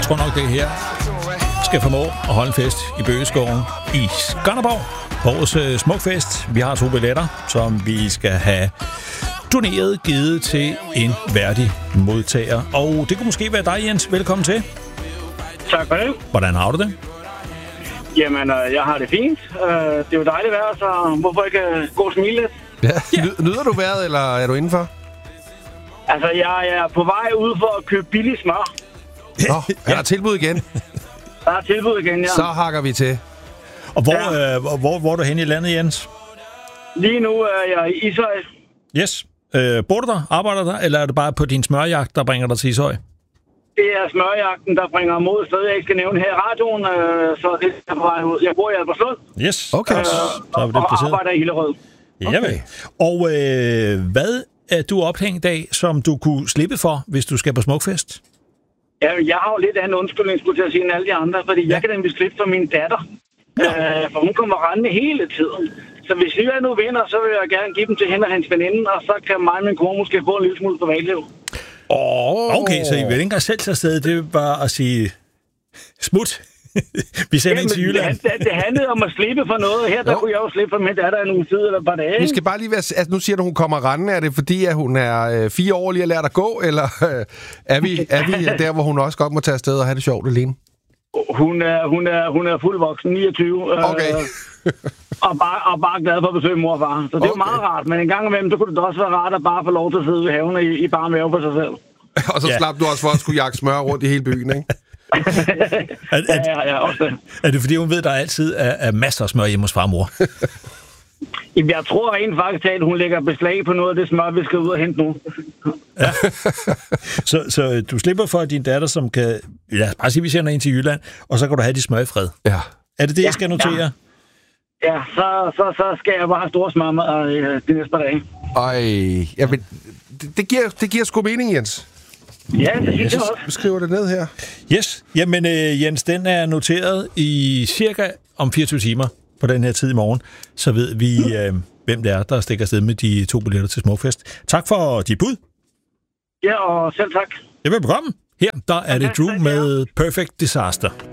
tror nok, det her skal formå at holde en fest i Bøgeskoven i Skanderborg. Vores smukfest. Vi har 2 billetter, som vi skal have doneret, givet til en værdig modtager. Og det kunne måske være dig, Jens. Velkommen til. Tak for det. Hvordan har du det? Jamen, jeg har det fint. Det er jo dejligt vejr, så hvorfor ikke gå og smile lidt? Ja. Nyder du vejret, eller er du indenfor? Altså, jeg er på vej ud for at købe billig smør. Nå, er der tilbud igen? Der er tilbud igen, ja. Så hakker vi til. Og hvor er du henne i landet, Jens? Lige nu er jeg i Ishøj. Yes. Bor du der? Arbejder der? Eller er det bare på din smørjagt, der bringer dig til Ishøj? Det er smørjagten, der bringer mod et sted, jeg ikke skal nævne her i radioen, så det er på vej ud. Jeg bor i Albertslund. Yes. Okay. Og arbejder i Hillerød. Okay. Jamen. Og hvad er du ophængt af, som du kunne slippe for, hvis du skal på smukfest? Ja, jeg har jo lidt anden undskyldning, skulle jeg sige, end alle de andre, fordi jeg kan nemlig slippe for min datter. For hun kommer rendende hele tiden. Så hvis jeg nu vinder, så vil jeg gerne give dem til hende og hendes veninde, og så kan mig og min kone måske få en lille smule privatliv. Okay, så I vil ikke engang selv tage afsted. Det er bare at sige smut. Vi sender ind til Jylland. Det handlede om at slippe for noget. Her der kunne jeg jo slippe for min datter en uge tid eller et par dage. Vi skal bare lige være... Altså, nu siger du, hun kommer rendende. Er det fordi, at hun er 4 år lige at lære at gå, eller er vi der, hvor hun også godt må tage afsted og have det sjovt alene? Hun er fuld voksen, 29. Okay. og bare glad for at besøge mor og far. Så det er jo meget rart, men en gang imellem, så kunne det også være rart at bare få lov til at sidde ved haven i bare mave for sig selv. Og så slap du også for at skulle jagte smør rundt i hele byen, ikke? Ja, også det. Er det fordi, hun ved, der altid er masser af smør hjemme hos far og mor? Jeg tror rent faktisk, at hun lægger beslag på noget af det smør, vi skal ud og hente nu. Ja. Så du slipper for din datter, som kan... Lad os bare sige, vi sender ind til Jylland, og så kan du have de smør i fred. Ja. Er det det, jeg skal notere? Ja, så skal jeg bare have store smør de næste par dage. Jamen, det giver sgu mening, Jens. Ja, det synes jeg også. Vi skriver det ned her. Yes. Jamen, Jens, den er noteret i cirka om 24 timer på den her tid i morgen. Så ved vi, hvem det er, der stikker afsted med de 2 billetter til smukfest. Tak for dit bud. Ja, og selv tak. Det var programmet. Her, der er det Drew med Perfect Disaster.